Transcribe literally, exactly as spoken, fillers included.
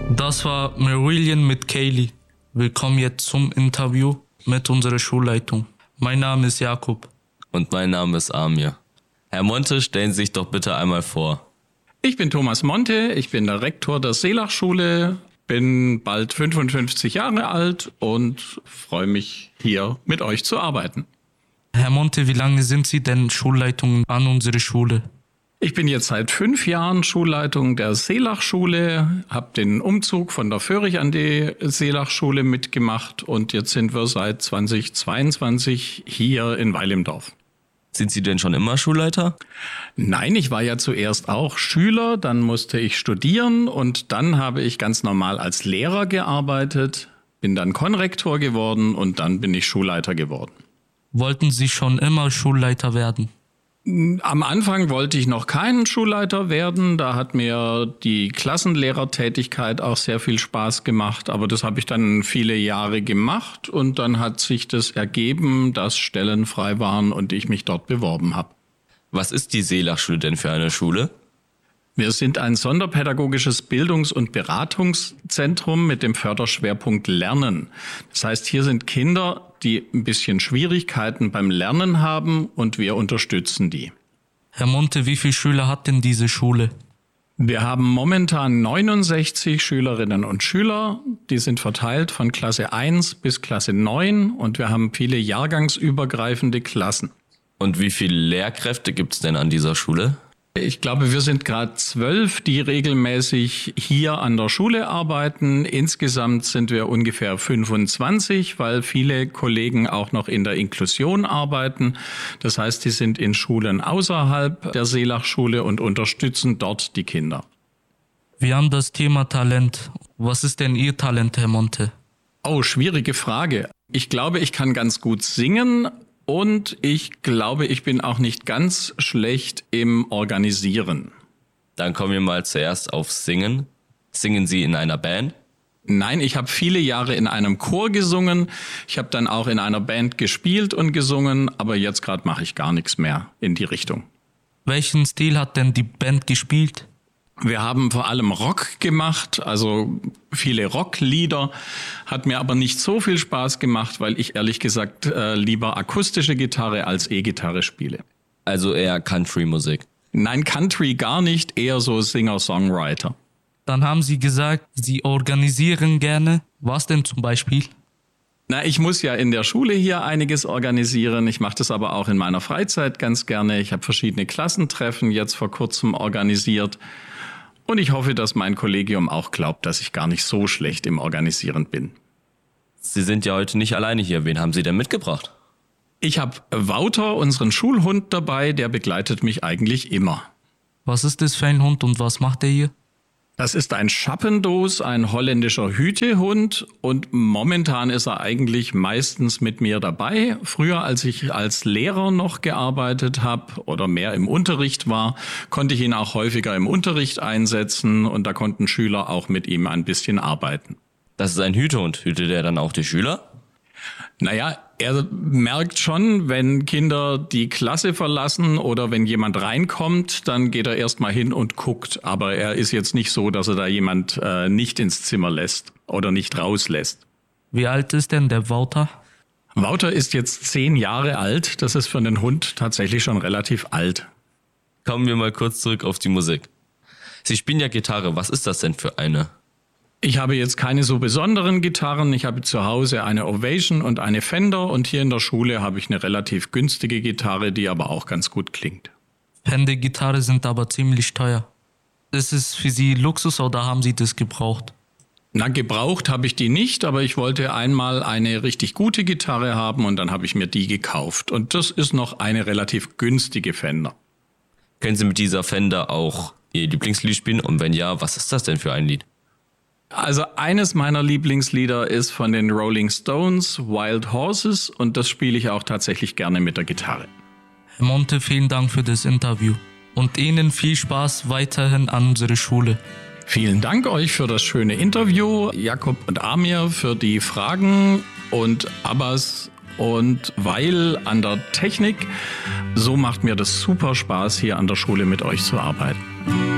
Das war Marillion mit Kaylee. Willkommen jetzt zum Interview mit unserer Schulleitung. Mein Name ist Jakob. Und mein Name ist Amir. Herr Monte, stellen Sie sich doch bitte einmal vor. Ich bin Thomas Monte, ich bin der Rektor der Seelach-Schule, bin bald fünfundfünfzig Jahre alt und freue mich, hier mit euch zu arbeiten. Herr Monte, wie lange sind Sie denn Schulleitung an unserer Schule? Ich bin jetzt seit fünf Jahren Schulleitung der Seelach-Schule, habe den Umzug von der Föhrig an die Seelach-Schule mitgemacht und jetzt sind wir seit zweitausendzweiundzwanzig hier in Weil im Dorf. Sind Sie denn schon immer Schulleiter? Nein, ich war ja zuerst auch Schüler, dann musste ich studieren und dann habe ich ganz normal als Lehrer gearbeitet, bin dann Konrektor geworden und dann bin ich Schulleiter geworden. Wollten Sie schon immer Schulleiter werden? Am Anfang wollte ich noch keinen Schulleiter werden, da hat mir die Klassenlehrertätigkeit auch sehr viel Spaß gemacht, aber das habe ich dann viele Jahre gemacht und dann hat sich das ergeben, dass Stellen frei waren und ich mich dort beworben habe. Was ist die Seelach-Schule denn für eine Schule? Wir sind ein sonderpädagogisches Bildungs- und Beratungszentrum mit dem Förderschwerpunkt Lernen. Das heißt, hier sind Kinder, die ein bisschen Schwierigkeiten beim Lernen haben und wir unterstützen die. Herr Monte, wie viele Schüler hat denn diese Schule? Wir haben momentan neunundsechzig Schülerinnen und Schüler. Die sind verteilt von Klasse eins bis Klasse neun und wir haben viele jahrgangsübergreifende Klassen. Und wie viele Lehrkräfte gibt es denn an dieser Schule? Ich glaube, wir sind gerade zwölf, die regelmäßig hier an der Schule arbeiten. Insgesamt sind wir ungefähr fünfundzwanzig, weil viele Kollegen auch noch in der Inklusion arbeiten. Das heißt, die sind in Schulen außerhalb der Seelach-Schule und unterstützen dort die Kinder. Wir haben das Thema Talent. Was ist denn Ihr Talent, Herr Monte? Oh, schwierige Frage. Ich glaube, ich kann ganz gut singen. Und ich glaube, ich bin auch nicht ganz schlecht im Organisieren. Dann kommen wir mal zuerst auf Singen. Singen Sie in einer Band? Nein, ich habe viele Jahre in einem Chor gesungen. Ich habe dann auch in einer Band gespielt und gesungen, aber jetzt gerade mache ich gar nichts mehr in die Richtung. Welchen Stil hat denn die Band gespielt? Wir haben vor allem Rock gemacht, also viele Rocklieder, hat mir aber nicht so viel Spaß gemacht, weil ich ehrlich gesagt äh, lieber akustische Gitarre als E-Gitarre spiele. Also eher Country-Musik? Nein, Country gar nicht, eher so Singer-Songwriter. Dann haben Sie gesagt, Sie organisieren gerne. Was denn zum Beispiel? Na, ich muss ja in der Schule hier einiges organisieren. Ich mache das aber auch in meiner Freizeit ganz gerne. Ich habe verschiedene Klassentreffen jetzt vor kurzem organisiert. Und ich hoffe, dass mein Kollegium auch glaubt, dass ich gar nicht so schlecht im Organisieren bin. Sie sind ja heute nicht alleine hier. Wen haben Sie denn mitgebracht? Ich habe Wouter, unseren Schulhund, dabei. Der begleitet mich eigentlich immer. Was ist das für ein Hund und was macht er hier? Das ist ein Schappendos, ein holländischer Hütehund und momentan ist er eigentlich meistens mit mir dabei. Früher, als ich als Lehrer noch gearbeitet habe oder mehr im Unterricht war, konnte ich ihn auch häufiger im Unterricht einsetzen und da konnten Schüler auch mit ihm ein bisschen arbeiten. Das ist ein Hütehund. Hütet er dann auch die Schüler? Naja, er merkt schon, wenn Kinder die Klasse verlassen oder wenn jemand reinkommt, dann geht er erstmal hin und guckt. Aber er ist jetzt nicht so, dass er da jemand äh, nicht ins Zimmer lässt oder nicht rauslässt. Wie alt ist denn der Wouter? Wouter ist jetzt zehn Jahre alt. Das ist für einen Hund tatsächlich schon relativ alt. Kommen wir mal kurz zurück auf die Musik. Sie spielen ja Gitarre. Was ist das denn für eine? Ich habe jetzt keine so besonderen Gitarren. Ich habe zu Hause eine Ovation und eine Fender und hier in der Schule habe ich eine relativ günstige Gitarre, die aber auch ganz gut klingt. Fender-Gitarre sind aber ziemlich teuer. Ist es für Sie Luxus oder haben Sie das gebraucht? Na, gebraucht habe ich die nicht, aber ich wollte einmal eine richtig gute Gitarre haben und dann habe ich mir die gekauft. Und das ist noch eine relativ günstige Fender. Können Sie mit dieser Fender auch Ihr Lieblingslied spielen? Und wenn ja, was ist das denn für ein Lied? Also eines meiner Lieblingslieder ist von den Rolling Stones, Wild Horses, und das spiele ich auch tatsächlich gerne mit der Gitarre. Herr Monte, vielen Dank für das Interview und Ihnen viel Spaß weiterhin an unserer Schule. Vielen Dank euch für das schöne Interview, Jakob und Amir für die Fragen und Abbas und Weil an der Technik. So macht mir das super Spaß, hier an der Schule mit euch zu arbeiten.